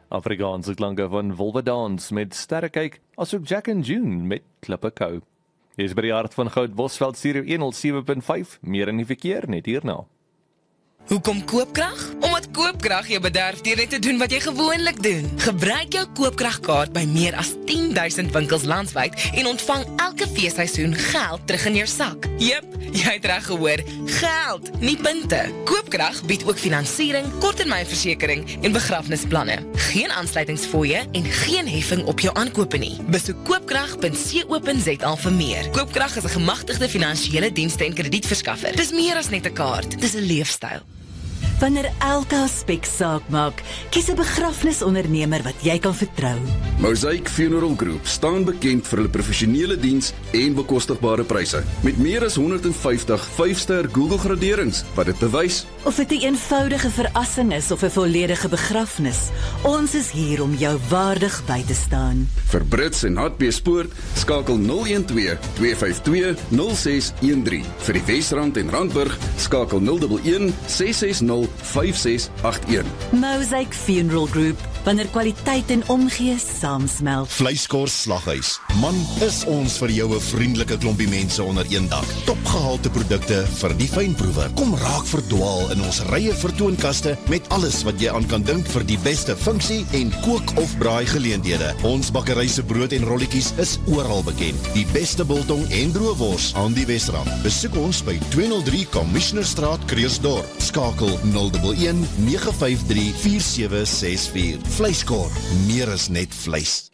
Afrikaanse klanke van Wolwe Dans met Sterrekyk, asook Jack and June met Klippe Kou. Hier is by die hart van Goud Bosveld Stereo 107.5, meer in die verkeer net hierna. Hoekom koopkrag? Omdat koopkrag jou bederf deur net te doen wat jy gewoonlik doen. Gebruik jou koopkragkaart by meer as 10,000 winkels landwyd en ontvang elke feesseisoen geld terug in jou sak. Jep, jy het reg gehoor, geld, nie punte. Koopkrag bied ook finansiering, korttermynversekering en begrafnisplanne. Geen aansluitingsfooie en geen heffing op jou aankope nie. Besoek koopkrag.co.za vir meer. Koopkrag is 'n gemagtigde finansiële dienste en kredietverskaffer. Dis meer as net 'n kaart, dis 'n leefstyl. Wanneer elke aspek saak maak, kies 'n begrafnisondernemer wat jy kan vertrou. Mosaic Funeral Group staan bekend vir hulle professionele diens en bekostigbare pryse. Met meer as 150 5-ster Google graderings wat dit bewys. Of dit 'n eenvoudige verrassing is of 'n volledige begrafnis, ons is hier om jou waardig by te staan. Vir Brits en Hartbeespoort skakel 012 252 0613. Vir die Wesrand en Randburg skakel 011 660 5681. Mosaic Funeral Group, wanneer kwaliteit en omgee saamsmelt. Vleiskors Slaghuis. Man, is ons vir jou 'n vriendelike klompie mense onder een dak. Topgehalte produkte vir die fynproewer. Kom raak verdwaal in ons rye vertoonkaste met alles wat jy aan kan dink vir die beste funksie en kook of braai geleenthede. Ons bakkery se brood en rolletjies is oral bekend. Die beste biltong en droëwors aan die Wesrand. Besoek ons by 203 Commissionerstraat, Kreersdorp. Skakel 011 953 4764. Vleiskor, meer is net vleis.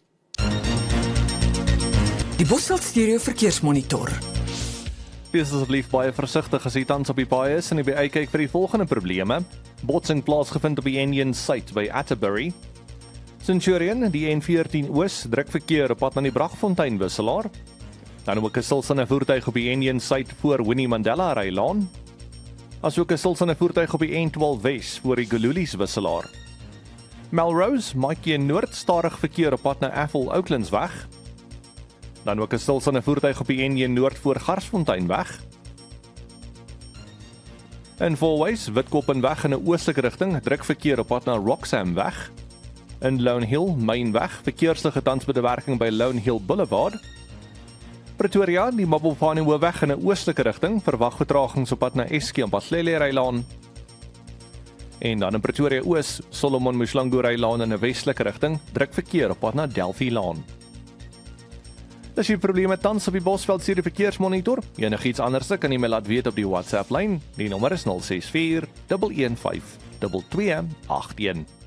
Die Bosveld Stereo verkeersmonitor. Wees asseblief baie versigtig as jy tans op die paai is en jy by uitkyk vir die volgende probleme. Botsing plaasgevind op die Union Site by Atterbury. Centurion, die N14 Oos, druk verkeer op pad na die Bragfontein wisselaar. Dan ook 'n stilstaande voertuig op die Union Site voor Winnie Mandela Rylaan. Asook 'n stilstaande voertuig op die N12 Wes voor die Gululies wisselaar. Melrose, Maatjie Noord, stadig verkeer op pad na Apple Oaklands weg. Dan ook 'n stilstaande voertuig op die N1 Noord voor Garsfontein weg. In Fourways, Witkoppen weg in 'n oostelike rigting, druk verkeer op pad na Roxham weg. In Lone Hill, Mainweg, verkeersligte tans by die werking by Lone Hill Boulevard. Pretoria, die Mabopane Hoofweg in 'n oostelike rigting, verwag vertragings op pad na Eskie en Baslele Rylaan. En dan in Pretoria Oos, Solomon Mshlangu Rylaan in 'n westelike rigting, druk verkeer op pad na Delphi Laan. As jy probleme tans op die Bosveld Stereo verkeersmonitor, enigiets anders kan jy my laat weet op die WhatsApp lyn. Die nommer is 064 115 2281.